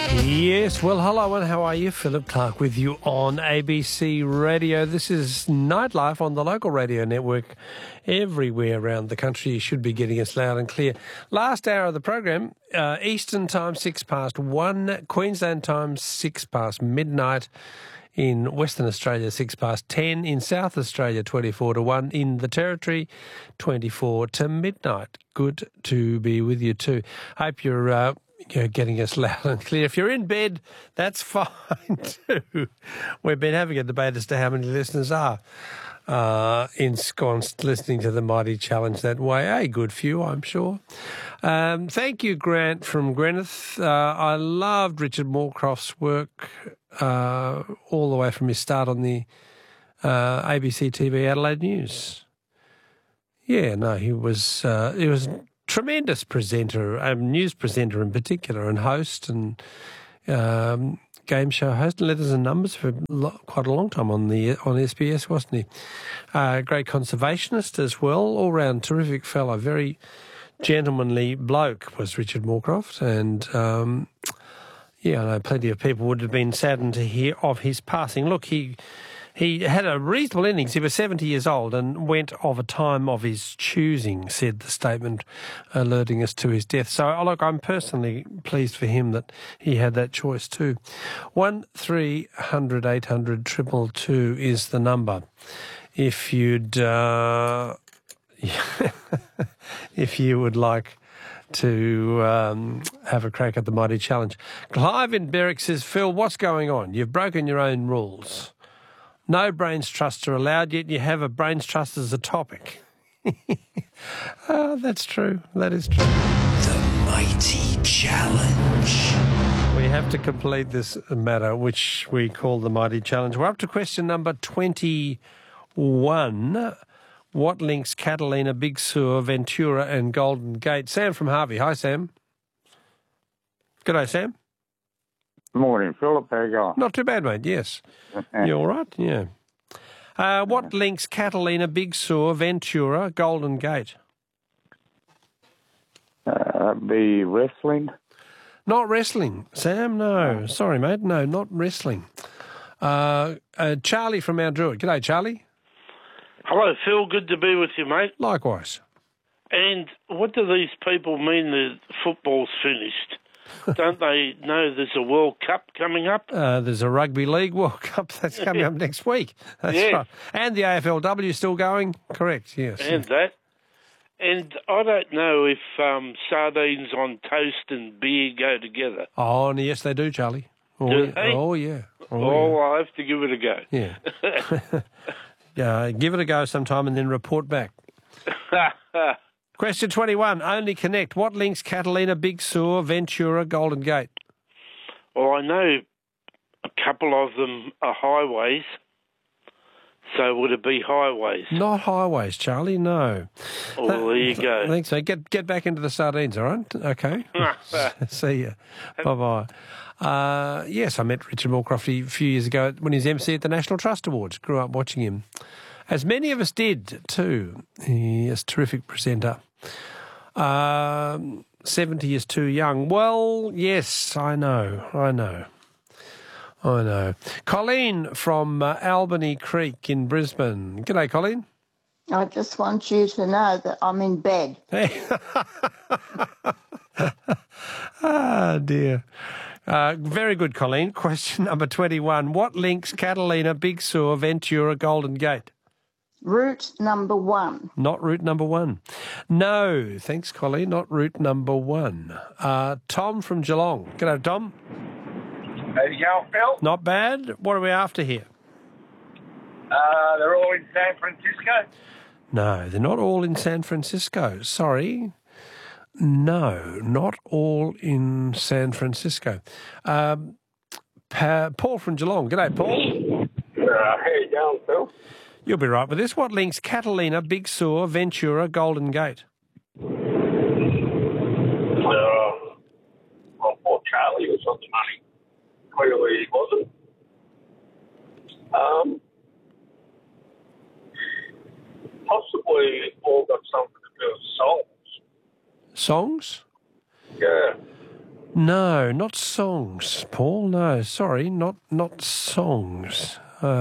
Yes, well, hello and how are you? Philip Clark with you on ABC Radio. This is Nightlife on the local radio network everywhere around the country. You should be getting us loud and clear. Last hour of the program, Eastern time 1:06, Queensland time 6 past midnight. In Western Australia, 6 past 10. In South Australia, 24 to 1. In the Territory, 24 to midnight. Good to be with you too. Hope you're getting us loud and clear. If you're in bed, that's fine too. We've been having a debate as to how many listeners are ensconced listening to the Mighty Challenge that way. A good few, I'm sure. Thank you, Grant from Greenock. I loved Richard Moorcroft's work all the way from his start on the ABC TV Adelaide News. Yeah, no, he was a tremendous presenter, news presenter in particular, and host and game show host, and letters and numbers for quite a long time on SBS, wasn't he? Great conservationist as well, all round terrific fellow, very gentlemanly bloke was Richard Moorcroft, and I know plenty of people would have been saddened to hear of his passing. Look, he had a reasonable innings. He was 70 years old and went of a time of his choosing, said the statement, alerting us to his death. So, look, I'm personally pleased for him that he had that choice too. 1300 800 222 is the number. If you'd, if you would like to have a crack at the Mighty Challenge. Clive in Berwick says, Phil, what's going on? You've broken your own rules. No brains trusts are allowed, yet you have a brains trust as a topic. That's true. That is true. The Mighty Challenge. We have to complete this matter, which we call the Mighty Challenge. We're up to question number 21. What links Catalina, Big Sur, Ventura and Golden Gate? Sam from Harvey. Hi, Sam. G'day, Sam. Morning, Philip. How you going? Not too bad, mate, yes. You all right? Yeah. What links Catalina, Big Sur, Ventura, Golden Gate? The wrestling. Not wrestling, Sam, no. Sorry, mate, no, not wrestling. Charlie from Mount Druitt. G'day, Charlie. Hello, Phil. Good to be with you, mate. Likewise. And what do these people mean that football's finished? Don't they know there's a World Cup coming up? There's a Rugby League World Cup that's coming up next week. That's right. And the AFLW still going? Correct, yes. And that. And I don't know if sardines on toast and beer go together. Oh, yes, they do, Charlie. Do they? Oh, yeah. I'll have to give it a go. Yeah. Give it a go sometime and then report back. Question 21. Only connect. What links Catalina, Big Sur, Ventura, Golden Gate? Well, I know a couple of them are highways. So would it be highways? Not highways, Charlie, no. Well, there you go. I think so. Get back into the sardines, all right? Okay. See you. Bye-bye. Yes, I met Richard Moorcroft a few years ago when he was MC at the National Trust Awards. Grew up watching him. As many of us did, too. He is a terrific presenter. 70 is too young. Well, yes, I know. Colleen from Albany Creek in Brisbane. G'day, Colleen. I just want you to know that I'm in bed. Hey. Ah, dear. Very good, Colleen. Question number 21. What links Catalina, Big Sur, Ventura, Golden Gate? Route number 1. Not route number 1. No, thanks, Colleen. Not route number 1. Tom from Geelong. G'day, Tom. How you going, Phil? Not bad. What are we after here? They're all in San Francisco. No, they're not all in San Francisco. Sorry. No, not all in San Francisco. Paul from Geelong. G'day, Paul. How you going, Phil? You'll be right with this. What links Catalina, Big Sur, Ventura, Golden Gate? Well, poor Charlie was on the money. Clearly he wasn't. Possibly all got something to do with songs. Songs? Yeah. No, not songs, Paul. No, sorry, not songs.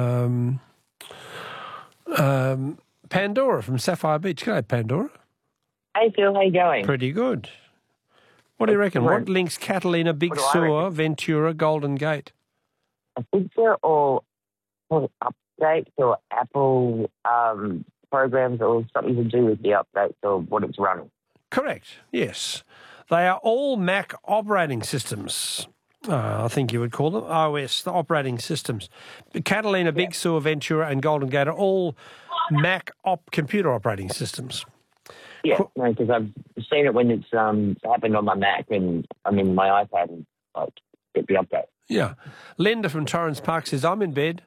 Pandora from Sapphire Beach. G'day, Pandora. Hey, Phil, how you going? Pretty good. What do you reckon? What links Catalina, Big What do I Sur, reckon? Ventura, Golden Gate? I think they're all updates or Apple programs or something to do with the updates or what it's running. Correct, yes. They are all Mac operating systems. I think you would call them OS, the operating systems. Catalina, Big Sur, Ventura and Golden Gate are all Mac computer operating systems. Yeah, because I've seen it when it's happened on my Mac and I'm in my iPad and like get the update. Yeah. Linda from Torrens Park says, I'm in bed.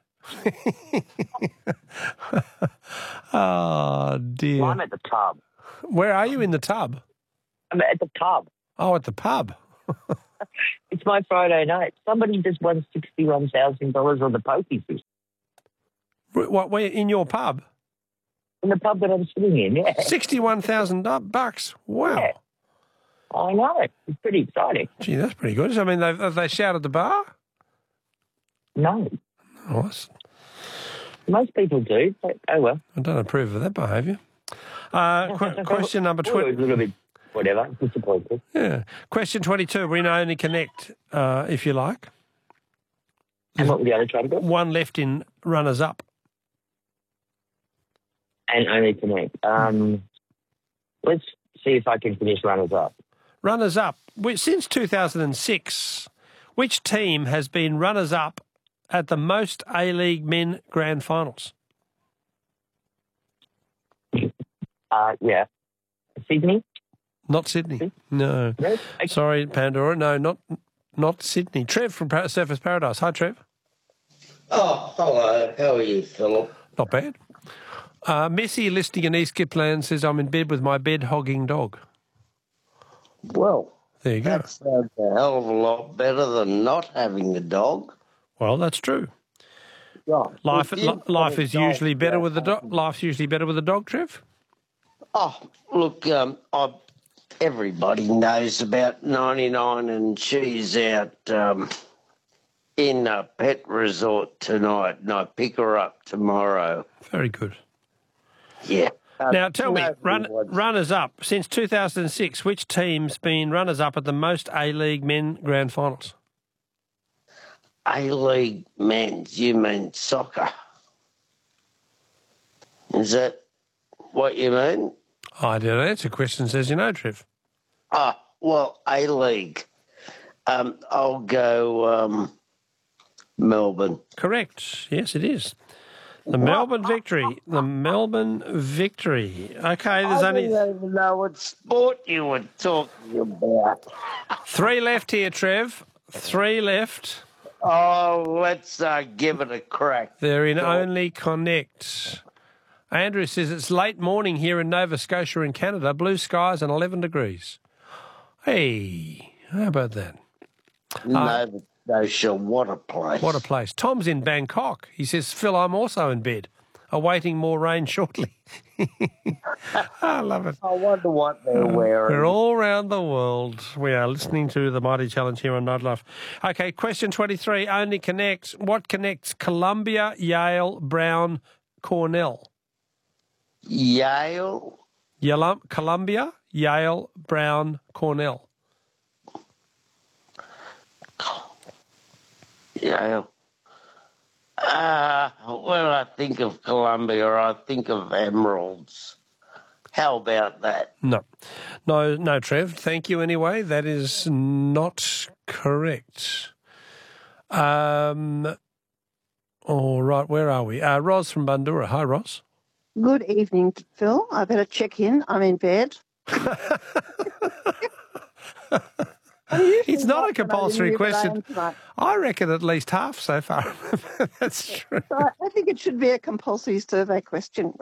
Oh, dear. Well, I'm at the pub. Where are you in the tub? I'm at the pub. Oh, at the pub. It's my Friday night. Somebody just won $61,000 on the pokies. What, where, in your pub? In the pub that I'm sitting in, yeah. $61,000. Wow. Yeah. I know. It's pretty exciting. Gee, that's pretty good. I mean, have they shouted the bar? No. Nice. Most people do, but oh well. I don't approve of that behaviour. Question number Well, 20. a little bit, whatever, disappointed. Yeah. Question 22. We're in Only Connect, if you like. And what were the other categories? One left in runners up. And Only Connect. Let's see if I can finish runners up. Runners up. Since 2006, which team has been runners up at the most A-League men grand finals? Yeah. Sydney? Not Sydney. No. No? Sorry, Pandora. No, not Sydney. Trev from Surfers Paradise. Hi, Trev. Oh, hello. How are you, Philip? Not bad. Missy, listening in East Gippsland, says, I'm in bed with my bed-hogging dog. Well, There you go. that sounds a hell of a lot better than not having a dog. Well, that's true. Yeah. Life is usually better with the dog. Life's usually better with a dog, Trev. Oh, look, everybody knows about 99 and she's out in a pet resort tonight and I pick her up tomorrow. Very good. Yeah. Now, tell me, nobody wants- runners up. Since 2006, which team's been runners up at the most A-League men grand finals? A-League men's, you mean soccer? Is that what you mean? I didn't answer questions as you know, Trev. Ah, well, A-League. I'll go Melbourne. Correct. Yes, it is. The Melbourne victory. The Melbourne victory. Okay, there's I only don't even know what sport you were talking about. 3 left here, Trev. 3 left. Oh, let's give it a crack. They're in Only Connect. Andrew says it's late morning here in Nova Scotia in Canada. Blue skies and 11 degrees. Hey, how about that? Nova Scotia, what a place. What a place. Tom's in Bangkok. He says, Phil, I'm also in bed, awaiting more rain shortly. I love it. I wonder what they're wearing. We're all around the world. We are listening to the Mighty Challenge here on Nightlife. Okay, question 23, Only Connect. What connects Columbia, Yale, Brown, Cornell? Yale? Columbia, Yale, Brown, Cornell. Yale. When I think of Columbia, I think of emeralds. How about that? No, Trev. Thank you anyway. That is not correct. All right, where are we? Ros from Bundoora. Hi, Ros. Good evening, Phil. I better check in. I'm in bed. It's not a compulsory question. I reckon at least half so far. That's true. I think it should be a compulsory survey question.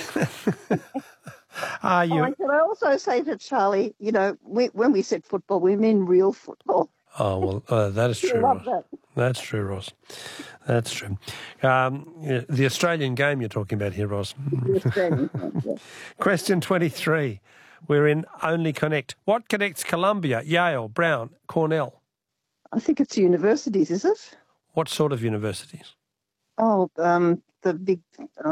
Are you? Can I also say to Charlie, you know, when we said football, we mean real football. Oh, well, that is true, love Ross. that. That's true, Ross. That's true. The Australian game you're talking about here, Ross. Question 23. We're in Only Connect. What connects Columbia, Yale, Brown, Cornell? I think it's universities, is it? What sort of universities? Oh, the big,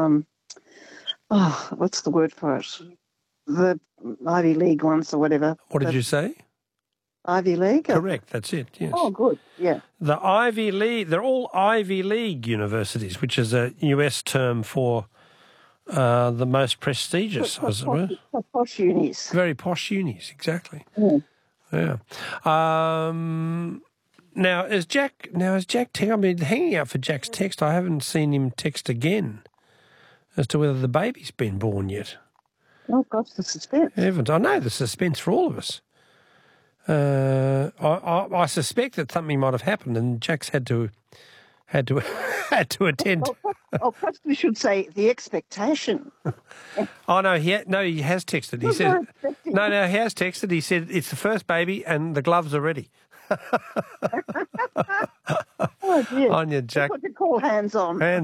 what's the word for it? The Ivy League ones or whatever. What did you say? Ivy League? Correct, that's it, yes. Oh, good, yeah. The Ivy League, they're all Ivy League universities, which is a US term for the most prestigious, I suppose. Posh unis. Very posh unis, exactly. Mm. Yeah. Now, is Jack I've been hanging out for Jack's text. I haven't seen him text again as to whether the baby's been born yet. Oh, gosh, the suspense. I know, the suspense for all of us. I suspect that something might have happened and Jack's had to attend. Oh, perhaps we should say the expectation. Oh, no, he has texted. He said, he has texted. He said, it's the first baby and the gloves are ready. Oh, dear. On you, Jack. That's what they call hands-on.